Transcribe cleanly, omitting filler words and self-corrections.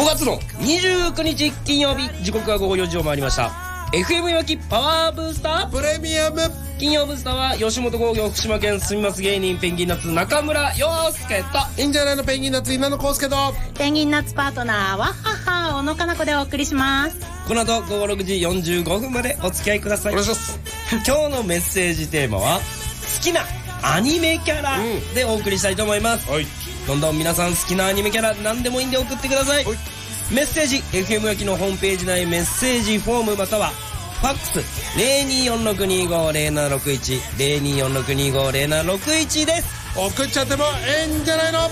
月の29日金曜日、時刻は午後4時を回りました。 FM いわきパワーブースタープレミアム金曜ブースターは吉本興業福島県住みます芸人ペンギンナッツ中村陽介といいんじゃないのペンギンナッツ稲野康介とペンギンナッツパートナーは母小野かな子でお送りします。 この後午後6時45分までお付き合いください。 お願いします。 今日のメッセージテーマは好きなアニメキャラでお送りしたいと思います、 はい。 どんどん皆さん好きなアニメキャラ何でもいいんで送ってください、 はい。 メッセージ FM 焼きのホームページ内メッセージフォームまたはファックス 0246250761 0246250761 です。 送っちゃってもええんじゃないの。